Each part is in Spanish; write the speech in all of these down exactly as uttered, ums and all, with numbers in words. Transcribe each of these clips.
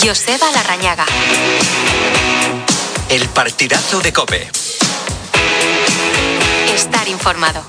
Joseba Larrañaga. El partidazo de COPE. Estar informado.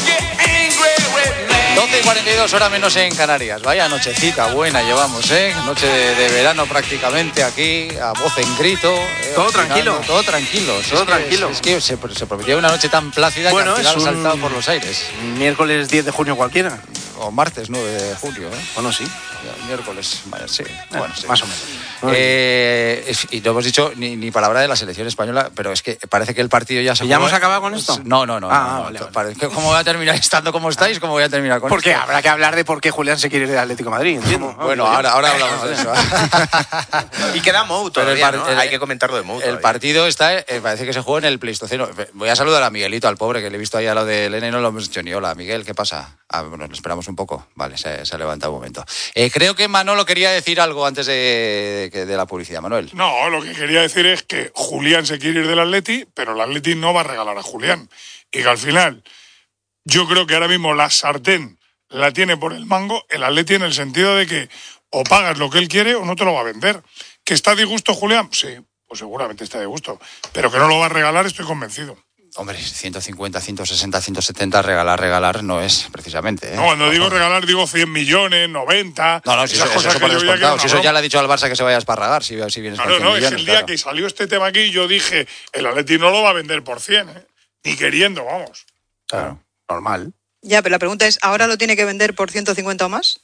doce y cuarenta y dos, hora menos en Canarias. Vaya nochecita buena llevamos, ¿eh? Noche de, de verano prácticamente aquí, a voz en grito. ¿eh? Todo Final, tranquilo. Todo tranquilo. Todo es tranquilo. Que, es, es que se, se prometía una noche tan plácida bueno, que al final es ha un... saltado por los aires. Miércoles diez de junio cualquiera. O martes nueve de junio, ¿eh? Bueno, sí. Ya, miércoles, vaya, sí. Ah, bueno, sí. Más o menos. Eh, es, y no hemos dicho ni, ni palabra de la selección española, pero es que parece que el partido ya se ¿Y ya jugó. hemos acabado con esto? No, no, no. Ah, no, no. vale, vale. Parece que ¿cómo voy a terminar estando como estáis? ¿Cómo voy a terminar con Porque esto? habrá que hablar de por qué Julián se quiere ir del Atlético de Madrid, entiendo. Bueno, ahora, ahora hablamos de eso. Y queda Mou todavía, Pero el ¿no? par- el- Hay que comentarlo de Mou El todavía. partido está, eh, parece que se jugó en el Pleistoceno. Voy a saludar a Miguelito, al pobre, que le he visto ahí a lo de Elena y no lo hemos hecho ni hola. Miguel, ¿qué pasa? Ah, bueno, le esperamos un poco. Vale, se, se ha levantado un momento. Eh, creo que Manolo quería decir algo antes de, de, de la publicidad. Manuel. No, lo que quería decir es que Julián se quiere ir del Atleti, pero el Atleti no va a regalar a Julián. Y que al final, yo creo que ahora mismo la sartén la tiene por el mango el Atleti, en el sentido de que o pagas lo que él quiere o no te lo va a vender. ¿Que está a disgusto Julián? Sí, pues seguramente está a disgusto. Pero que no lo va a regalar, estoy convencido. Hombre, ciento cincuenta, ciento sesenta, ciento setenta, regalar, regalar no es precisamente. ¿eh? No, cuando digo regalar, digo cien millones, noventa. No, no, si eso, esas eso, cosas eso que por yo veía que descontado. era Si una eso ya broma. le ha dicho al Barça que se vaya a esparragar si, si vienes Claro, con cien no, millones, es el día claro. que salió este tema aquí, yo dije, el Atleti no lo va a vender por cien, ¿eh? Ni queriendo, vamos. Claro, normal. Ya, pero la pregunta es, ¿ahora lo tiene que vender por ciento cincuenta o más?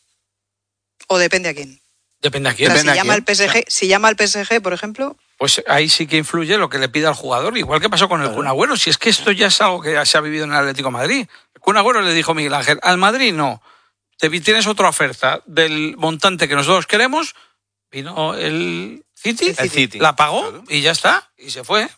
¿O depende a quién? Depende a O quién. sea, Depende si a llama quién. al P S G, si llama al P S G, por ejemplo, Pues ahí sí que influye lo que le pida al jugador, igual que pasó con el Kun Agüero. Si es que esto ya es algo que ya se ha vivido en el Atlético de Madrid. El Kun Agüero le dijo a Miguel Ángel, al Madrid no, te vi- tienes otra oferta del montante que nosotros queremos. Vino el City, El City. la pagó Claro. y ya está, y se fue.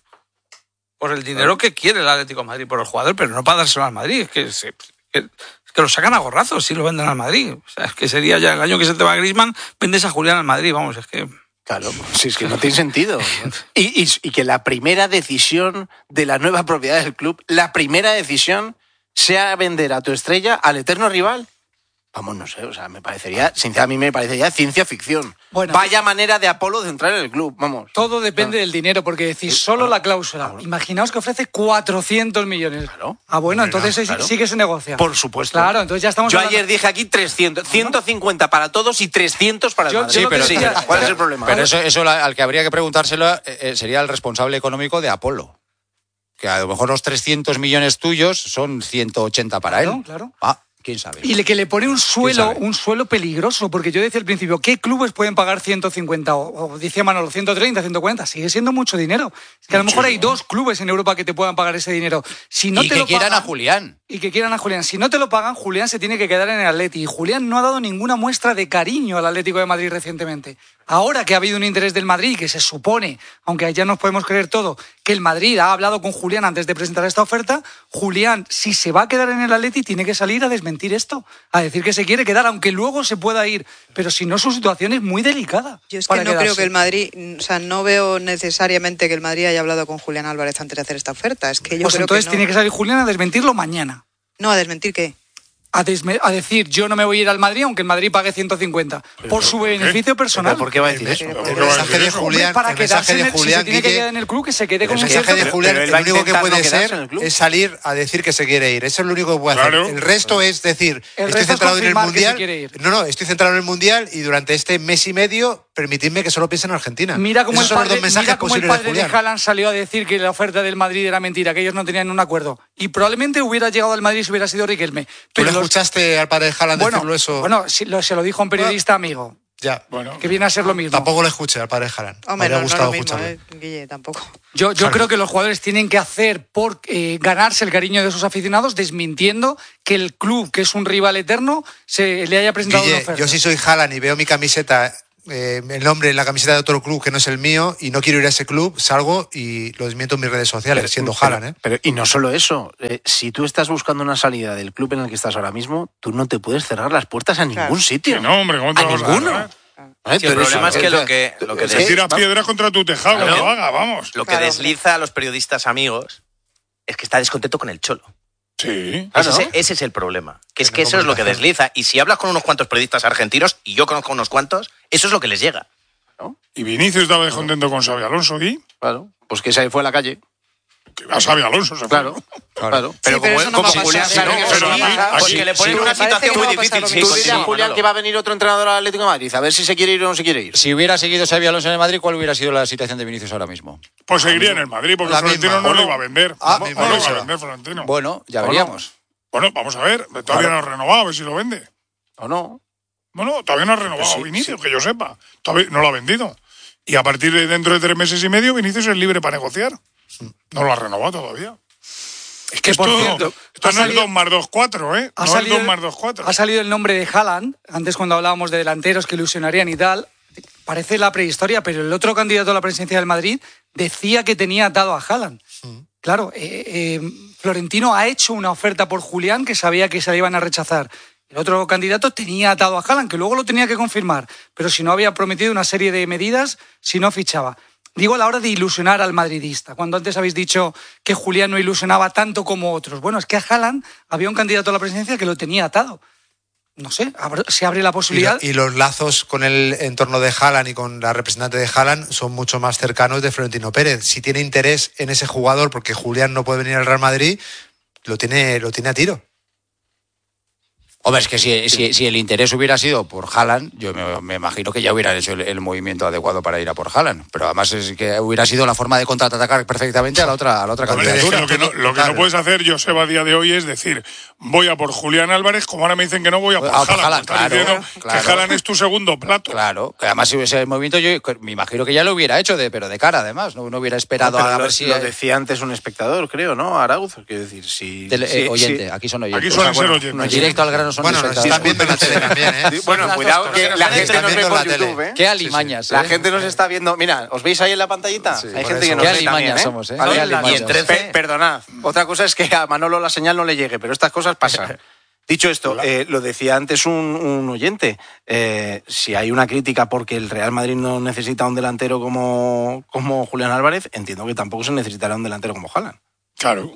Por el dinero que quiere el Atlético de Madrid por el jugador, pero no para dárselo al Madrid. Es que, se- que, que lo sacan a gorrazos si lo venden al Madrid. O sea, es que sería ya el año que se te va a Griezmann, vendes a Julián al Madrid, vamos, es que... Claro, si es que no tiene sentido. Y, y, y que la primera decisión de la nueva propiedad del club, la primera decisión sea vender a tu estrella al eterno rival. Vamos, no sé, o sea, me parecería, sinceramente, a mí me parecería ciencia ficción. Bueno, Vaya manera de Apolo de entrar en el club, vamos. todo depende del dinero, porque decís solo la cláusula. Imaginaos que ofrece cuatrocientos millones. Claro. Ah, bueno, entonces sí- claro. sí que se negocia. Por supuesto. Claro, entonces ya estamos Yo hablando- ayer dije aquí trescientos, ciento cincuenta para todos y trescientos para el Yo- Madrid. yo lo que pero- decía- ¿Cuál es el problema? Pero eso, eso la- al que habría que preguntárselo eh, eh, sería el responsable económico de Apolo. Que a lo mejor los trescientos millones tuyos son ciento ochenta para Claro, él. claro. Ah, quién sabe. Y le, que le pone un suelo, sabe? un suelo peligroso, porque yo decía al principio, ¿qué clubes pueden pagar ciento cincuenta? O, o decía Manolo, ciento treinta, ciento cuarenta. Sigue siendo mucho dinero. Es que a lo mejor hay dos clubes en Europa que te puedan pagar ese dinero. Si no y te que lo quieran pagan- a Julián. Y que quieran a Julián. Si no te lo pagan, Julián se tiene que quedar en el Atleti. Y Julián no ha dado ninguna muestra de cariño al Atlético de Madrid recientemente. Ahora que ha habido un interés del Madrid, que se supone, aunque ya nos podemos creer todo, que el Madrid ha hablado con Julián antes de presentar esta oferta, Julián, si se va a quedar en el Atleti, tiene que salir a desmentir esto, a decir que se quiere quedar, aunque luego se pueda ir. Pero si no, su situación es muy delicada. yo es que para no creo quedarse. que el Madrid, o sea, no veo necesariamente que el Madrid haya hablado con Julián Álvarez antes de hacer esta oferta. Es que yo Pues creo entonces que no. tiene que salir Julián a desmentirlo mañana. No, a desmentir qué. A, desme- a decir, yo no me voy a ir al Madrid aunque el Madrid pague ciento cincuenta. Por su beneficio personal. ¿Pero ¿Por qué va a decir eso? Pero- ¿Por pero- qué va a El mensaje decir de eso? Julián, Hombre, para el mensaje quedarse de en el, si Julián, se tiene que Guille, quedar en el club, que se quede con el un mensaje cierto- de Julián, pero él va a lo único que intentar puede no quedarse ser en el club. es salir a decir que se quiere ir. Eso es lo único que puede Claro. hacer. El resto es decir, El estoy resto es centrado en el confirmar que se Mundial. quiere ir. No, no, estoy centrado en el Mundial y durante este mes y medio permitidme que solo piense en Argentina. Mira cómo Esos el son los padre, dos mensajes mira cómo el posibles de padre de Julián. Haaland salió a decir que la oferta del Madrid era mentira, que ellos no tenían un acuerdo. Y probablemente hubiera llegado al Madrid si hubiera sido Riquelme. ¿Tú Pero le los- escuchaste al padre de Haaland bueno, decirlo eso? bueno si lo- se lo dijo a un periodista amigo, Ya. Bueno, que viene a ser lo mismo. Tampoco le escuché al padre de Haaland. Me Hombre, habría no, no es gustado lo mismo, escucharlo. eh, Guille, tampoco. Yo, yo creo que los jugadores tienen que hacer por eh, ganarse el cariño de sus aficionados, desmintiendo que el club, que es un rival eterno, se le haya presentado una Guille, oferta. yo si soy Haaland y veo mi camiseta, eh, el nombre en la camiseta de otro club que no es el mío y no quiero ir a ese club, salgo y lo desmiento en mis redes sociales, siendo pero- Haaland, ¿eh? pero- y no solo eso, eh, si tú estás buscando una salida del club en el que estás ahora mismo, tú no te puedes cerrar las puertas a ningún Claro. sitio. que no, hombre, ¿cómo te a lo vas a ninguno. cerrar? ¿Eh? Sí, el Pero problema eso- es que eso- lo que, lo que, es Te des- tiras piedras contra tu tejado, Claro. que lo haga, vamos. lo que Claro, desliza a los periodistas amigos es que está descontento con el Cholo. Sí. Ah, Ese, ¿no? es, ese es el problema. Que es En que la eso es lo que comunicación. desliza. Y si hablas con unos cuantos periodistas argentinos, y yo conozco unos cuantos, eso es lo que les llega. Y Vinicius estaba descontento con Xabi Alonso y... Claro, pues que se fue a la calle. A Xabi Alonso se fue. Claro, claro. Pero, sí, pero eso no va a pasar. Julián, Sí, claro, no, que pero eso aquí- sí, aquí- porque le ponen sí, una me parece situación que muy no va a pasar difícil. lo Sí, mismo. Tú sí, dile a sí, Julián Manolo. que va a venir otro entrenador al Atlético de Madrid, a ver si se quiere ir o no se quiere ir. Si hubiera seguido Xabi Alonso en el Madrid, ¿cuál hubiera sido la situación de Vinicius ahora mismo? Pues seguiría en el Madrid, porque La Florentino misma. no lo iba a vender. Ah, no, misma no lo iba a cosa. vender Florentino. Bueno, ya ¿O no? veríamos. Bueno, vamos a ver. Todavía no ha renovado, a ver si lo vende. ¿O no? Bueno, todavía no ha renovado Pues sí, Vinicius, que yo sepa. Todavía no lo ha vendido. Y a partir de dentro de tres meses y medio, Vinicius es libre para negociar. No lo ha renovado todavía. Es que Que, por esto, cierto, esto ha no es salido- dos más dos, cuatro, ¿eh? Ha No salido, es dos más dos, cuatro. ha salido el nombre de Haaland, antes cuando hablábamos de delanteros que ilusionarían y tal. Parece la prehistoria, pero el otro candidato a la presidencia del Madrid decía que tenía atado a Haaland. Claro, eh, eh, Florentino ha hecho una oferta por Julián que sabía que se la iban a rechazar. El otro candidato tenía atado a Haaland, que luego lo tenía que confirmar, pero si no había prometido una serie de medidas si no fichaba. Digo a la hora de ilusionar al madridista, cuando antes habéis dicho que Julián no ilusionaba tanto como otros. Bueno, es que a Haaland había un candidato a la presidencia que lo tenía atado. No sé, abr- se abre la Y, posibilidad. lo- y los lazos con el entorno de Haaland y con la representante de Haaland son mucho más cercanos de Florentino Pérez. Si tiene interés en ese jugador porque Julián no puede venir al Real Madrid, lo tiene, lo tiene a tiro. Hombre, es que si, si, si el interés hubiera sido por Haaland, yo me, me imagino que ya hubieran hecho el, el movimiento adecuado para ir a por Haaland. Pero además es que hubiera sido la forma de contraatacar perfectamente a la otra, a la otra Hombre, es que candidatura. lo que, no, lo que Total. no puedes hacer, Joseba, a día de hoy es decir, voy a por Julián Álvarez, como ahora me dicen que no voy a por Ah, por Haaland. Haaland, Estás claro, diciendo claro. que Haaland es tu segundo plato. Claro, que además si hubiese movimiento yo me imagino que ya lo hubiera hecho, de, pero de cara además, no, no hubiera esperado Pero a lo, ver si... lo decía antes un espectador, creo, ¿no? Arauz, quiero decir, si... Tele- si- eh, oyente, si- aquí son oyentes. Aquí suelen O sea, ser bueno, oyentes. no, directo al grano son Bueno, nos espectadores. están viendo en la tele también, ¿eh? Sí, bueno, Las cuidado, dos que cosas. la Nos gente están nos ve viendo por en la YouTube, tele. ¿eh? Qué alimañas, La ¿eh? gente nos está viendo. Mira, ¿os veis ahí en la pantallita? Sí, Hay por gente que eso. nos Qué ve alimañas también, ¿eh? somos, ¿eh? Vale, Qué alimañas. Y en trece. Pe- perdonad, otra cosa es que a Manolo la señal no le llegue, pero estas cosas pasan. Dicho esto, eh, lo decía antes un, un oyente, eh, si hay una crítica porque el Real Madrid no necesita un delantero como, como Julián Álvarez, entiendo que tampoco se necesitará un delantero como Haaland. Claro.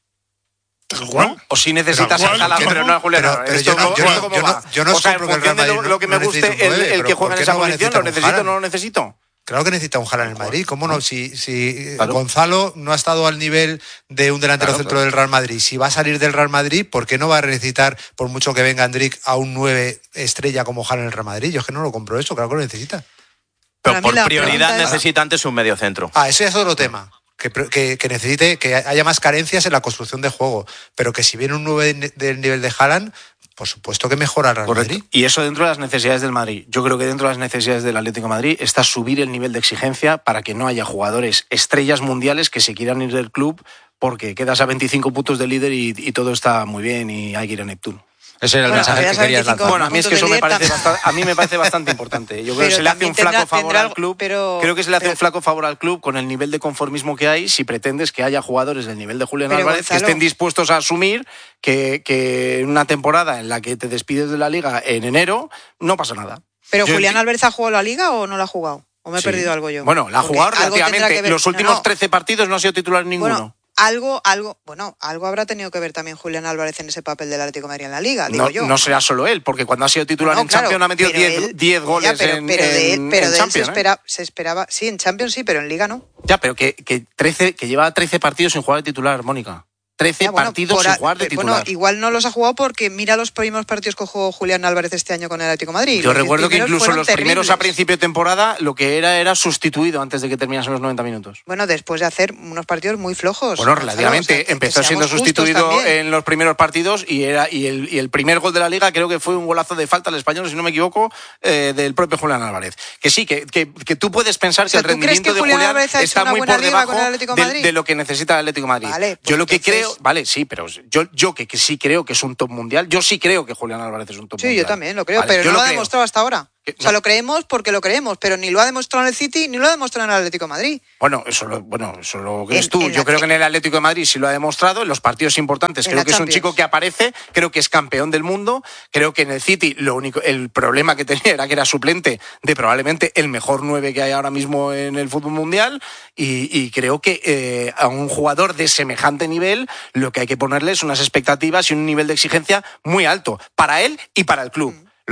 Tal cual. O si necesitas Tal a cual, Haaland, que pero no. no a Julián Pero- Álvarez. pero Esto yo no- cómo- yo no- esto cómo yo no- va. yo no O sea, en compro que el función Real de lo, Madrid lo que me no guste, necesite un el, nueve, el que pero juega ¿por en qué esa no va a posición, necesitar ¿lo un necesito o Haaland? no lo necesito? Claro que necesita un Haaland en el Madrid. ¿Cómo no? Si, si Claro. Gonzalo no ha estado al nivel de un delantero Claro, centro del Real Madrid, si va a salir del Real Madrid, ¿por qué no va a necesitar, por mucho que venga Andric, a un nueve estrella como Haaland en el Real Madrid? Yo es que no lo compro eso, claro que lo necesita. Pero Para mí por la prioridad pregunta es- necesita antes un medio centro. Ah, eso ya es otro tema. Que, que, que necesite que haya más carencias en la construcción de juego. Pero que si viene un nueve de- del nivel de Haaland, por supuesto que mejora el Real Correcto. Madrid. Y eso dentro de las necesidades del Madrid. Yo creo que dentro de las necesidades del Atlético de Madrid está subir el nivel de exigencia para que no haya jugadores estrellas mundiales que se quieran ir del club porque quedas a veinticinco puntos del líder y, y todo está muy bien y hay que ir a Neptuno. Ese era el Bueno, mensaje pero que ya querías sabes, lanzar. Bueno, a mí es que eso me puntos del parece líder bastante, a mí me parece bastante importante. Yo creo que Pero se le hace un también tendrá- flaco favor tendrá al algo- club. pero- creo que se le hace pero- un flaco favor al club con el nivel de conformismo que hay si pretendes que haya jugadores del nivel de Julián Pero, Álvarez que Gonzalo- estén dispuestos a asumir que, que en una temporada en la que te despides de la liga en enero no pasa nada. ¿Pero Yo Julián enti- Álvarez ha jugado la Liga o no la ha jugado? ¿O me he Sí. perdido algo yo? Bueno, la ha Porque jugado algo tendrá relativamente. que ver- Los últimos no, trece partidos no ha sido titular en ninguno. Bueno, algo, algo, bueno, algo habrá tenido que ver también Julián Álvarez en ese papel del Atlético de Madrid en la Liga, digo no, yo. no será solo él, porque cuando ha sido titular No, en claro, Champions ha metido pero diez él- diez ya, goles pero, en, pero de él, en- pero en de él se, Champions. ¿eh? espera, se esperaba, sí, en Champions sí, pero en Liga no. Ya, pero que, que, trece, que lleva trece partidos sin jugar de titular, Mónica. trece Ya, bueno, partidos por sin a- jugar de bueno, titular. igual no los ha jugado porque mira los primeros partidos que jugó Julián Álvarez este año con el Atlético de Madrid. Yo Los diez recuerdo que primeros incluso fueron los primeros a terribles. principio de temporada lo que era era sustituido antes de que terminasen los noventa minutos. Bueno, después de hacer unos partidos muy flojos. Bueno, Gonzalo, relativamente. o sea, que- empezó que siendo seamos justos sustituido también. en los primeros partidos y era y el, y el primer gol de la Liga creo que fue un golazo de falta al español, si no me equivoco, eh, del propio Julián Álvarez. Que sí, que, que, que tú puedes pensar O sea, que el ¿tú crees rendimiento que de Julián Julián Álvarez ha hecho está una muy buena por liga debajo con el Atlético de de, Madrid? de lo que necesita el Atlético de Madrid. Vale, pues yo lo que entonces- creo, vale, sí, pero yo, yo que, que sí creo que es un top mundial, yo sí creo que Julián Álvarez es un top Sí, mundial. yo también lo creo, Vale, pero yo no lo ha creo. demostrado hasta ahora. Que- O sea, no. lo creemos porque lo creemos, pero ni lo ha demostrado en el City ni lo ha demostrado en el Atlético de Madrid. Bueno, eso lo, bueno, eso lo crees En- tú. en Yo la- creo que en el Atlético de Madrid sí lo ha demostrado. En los partidos importantes En creo la que es un Champions. chico que aparece. Creo que es campeón del mundo. Creo que en el City lo único, el problema que tenía era que era suplente de probablemente el mejor nueve que hay ahora mismo en el fútbol mundial. Y, y creo que eh, a un jugador de semejante nivel lo que hay que ponerle es unas expectativas y un nivel de exigencia muy alto para él y para el club.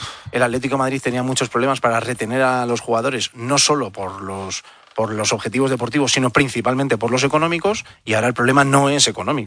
el Atlético de Madrid tenía muchos problemas para retener a los jugadores, no solo por los, por los objetivos deportivos, sino principalmente por los económicos, y ahora el problema no es económico.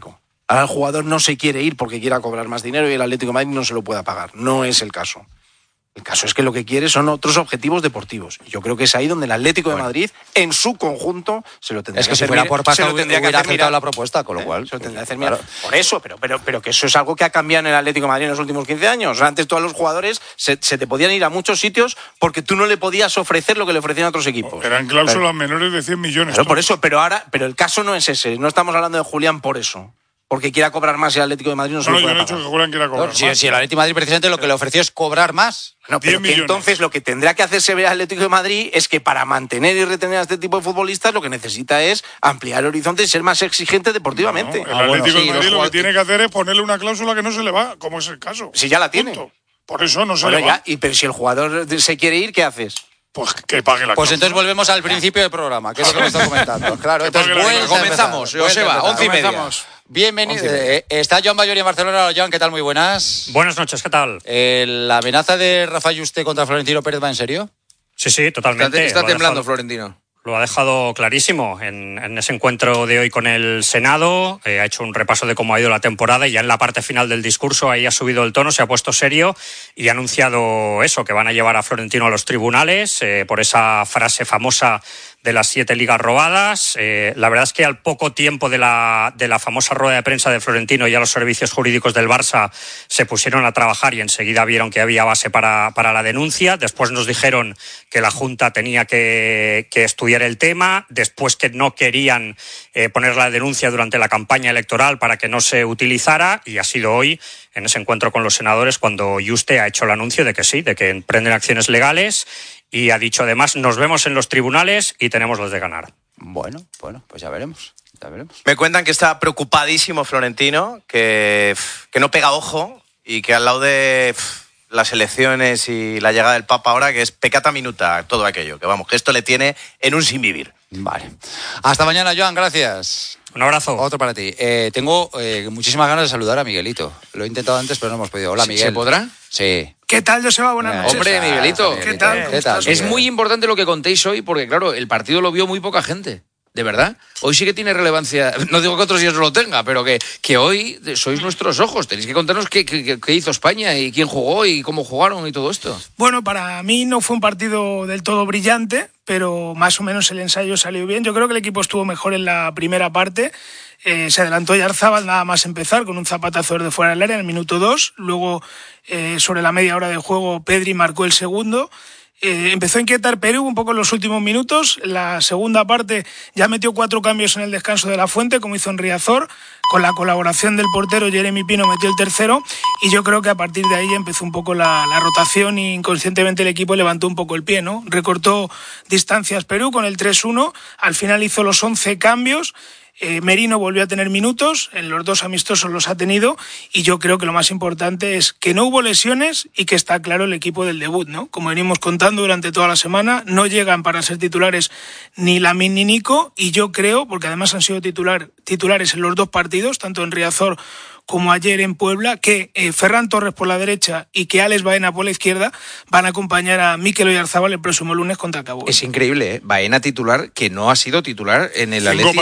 Ahora el jugador no se quiere ir porque quiera cobrar más dinero y el Atlético de Madrid no se lo pueda pagar. No es el caso. El caso es que lo que quiere son otros objetivos deportivos. Y yo creo que es ahí donde el Atlético bueno. de Madrid, en su conjunto, se lo tendría es que, que hacer. Es que si fuera por pasta hubiera aceptado la propuesta, con lo cual... Eh, se lo tendría que hacer claro. Por eso, pero, pero, pero que eso es algo que ha cambiado en el Atlético de Madrid en los últimos quince años. Antes todos los jugadores se, se te podían ir a muchos sitios porque tú no le podías ofrecer lo que le ofrecían a otros equipos. Eran cláusulas claro. menores de cien millones. Claro, por eso, pero ahora, pero el caso no es ese. No estamos hablando de Julián por eso. Porque quiera cobrar más y el Atlético de Madrid no se no, lo puede yo no he pagar. dicho que Julián quiera cobrar no, más. Si, si el Atlético de Madrid precisamente lo que le ofreció es cobrar más. No, pero que entonces lo que tendrá que hacerse ver al Atlético de Madrid es que para mantener y retener a este tipo de futbolistas lo que necesita es ampliar el horizonte y ser más exigente deportivamente. No, el Atlético ah, bueno, de sí, Madrid lo que tiene que hacer es ponerle una cláusula que no se le va, como es el caso. Si ya la tiene. Punto. Por eso no se bueno, le va. Ya, y, pero si el jugador se quiere ir, ¿qué haces? Pues que pague la Pues cláusula. entonces volvemos al principio del programa, que es lo que me está comentando. Claro, entonces vuelta comenzamos, Joseba, once y media. Bienvenido. Eh, está Joan Bayoria en Barcelona. Joan, ¿qué tal? Muy buenas. Buenas noches, ¿qué tal? Eh, ¿La amenaza de Rafa Yuste contra Florentino Pérez va en serio? Sí, sí, totalmente. Está, está temblando dejado, Florentino. Lo ha dejado clarísimo en, en ese encuentro de hoy con el Senado. Eh, ha hecho un repaso de cómo ha ido la temporada y ya en la parte final del discurso ahí ha subido el tono, se ha puesto serio y ha anunciado eso, que van a llevar a Florentino a los tribunales eh, por esa frase famosa de las siete ligas robadas. Eh, la verdad es que al poco tiempo de la, de la famosa rueda de prensa de Florentino ya los servicios jurídicos del Barça se pusieron a trabajar y enseguida vieron que había base para, para la denuncia. Después nos dijeron que la Junta tenía que, que estudiar el tema, después que no querían eh, poner la denuncia durante la campaña electoral para que no se utilizara y ha sido hoy en ese encuentro con los senadores cuando Yuste ha hecho el anuncio de que sí, de que emprenden acciones legales. Y ha dicho además, nos vemos en los tribunales y tenemos los de ganar. Bueno, bueno, pues ya veremos, ya veremos. Me cuentan que está preocupadísimo Florentino, que, que no pega ojo y que al lado de las elecciones y la llegada del Papa ahora, que es peccata minuta todo aquello, que vamos, que esto le tiene en un sin vivir. Vale. Hasta mañana, Joan, gracias. Un abrazo. Otro para ti. Eh, tengo eh, muchísimas ganas de saludar a Miguelito. Lo he intentado antes, pero no hemos podido. Hola, Miguel. ¿Se podrá? Sí. ¿Qué tal, Joseba? Buenas noches. Hombre, Miguelito. ¿Qué tal? ¿Qué tal? Es muy importante lo que contéis hoy porque, claro, el partido lo vio muy poca gente. De verdad. Hoy sí que tiene relevancia. No digo que otros días no lo tenga, pero que, que hoy sois nuestros ojos. Tenéis que contarnos qué, qué, qué hizo España y quién jugó y cómo jugaron y todo esto. Bueno, para mí no fue un partido del todo brillante, pero más o menos el ensayo salió bien. Yo creo que el equipo estuvo mejor en la primera parte. Eh, se adelantó Yarzábal nada más empezar con un zapatazo de fuera del área en el minuto dos. Luego, eh, sobre la media hora de juego, Pedri marcó el segundo. Eh, empezó a inquietar Perú un poco en los últimos minutos. La segunda parte ya metió cuatro cambios en el descanso de La Fuente, como hizo en Riazor. Con la colaboración del portero Jeremy Pino metió el tercero. Y yo creo que a partir de ahí empezó un poco la, la rotación y inconscientemente el equipo levantó un poco el pie, ¿no? Recortó distancias Perú con el tres uno. Al final hizo los once cambios. Eh, Merino volvió a tener minutos, en los dos amistosos los ha tenido y yo creo que lo más importante es que no hubo lesiones y que está claro el equipo del debut, ¿no? Como venimos contando durante toda la semana, no llegan para ser titulares ni Lamine ni Nico y yo creo, porque además han sido titular, titulares en los dos partidos, tanto en Riazor como ayer en Puebla, que eh, Ferran Torres por la derecha y que Alex Baena por la izquierda van a acompañar a Mikel Oyarzabal el próximo lunes contra Cabo. Es increíble, ¿eh? Baena titular, que no ha sido titular en el Atleti.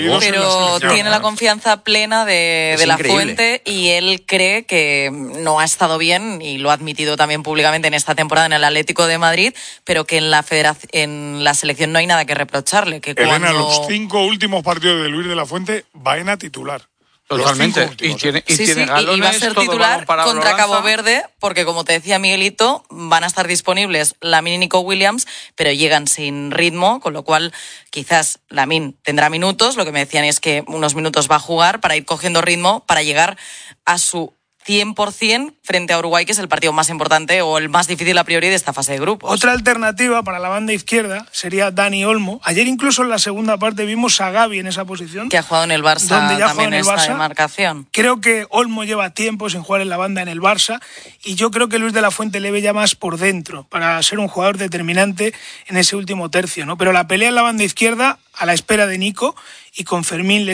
Pero tiene la confianza plena de, de La Fuente y él cree que no ha estado bien, y lo ha admitido también públicamente en esta temporada en el Atlético de Madrid, pero que en la federación, en la selección no hay nada que reprocharle. Que Elena, cuando... los cinco últimos partidos de Luis de la Fuente, Baena titular. Totalmente. Y tiene, y sí, tiene sí, galones, y va a ser titular contra Cabo Verde, porque como te decía Miguelito, van a estar disponibles Lamine y Nico Williams, pero llegan sin ritmo, con lo cual quizás Lamine tendrá minutos, lo que me decían es que unos minutos va a jugar para ir cogiendo ritmo, para llegar a su cien por ciento frente a Uruguay, que es el partido más importante o el más difícil a priori de esta fase de grupos. Otra alternativa para la banda izquierda sería Dani Olmo. Ayer incluso en la segunda parte vimos a Gavi en esa posición. Que ha jugado en el Barça donde ya también en esta Barça. demarcación. Creo que Olmo lleva tiempo sin jugar en la banda en el Barça y yo creo que Luis de la Fuente le ve ya más por dentro para ser un jugador determinante en ese último tercio, ¿no? Pero la pelea en la banda izquierda, a la espera de Nico y con Fermín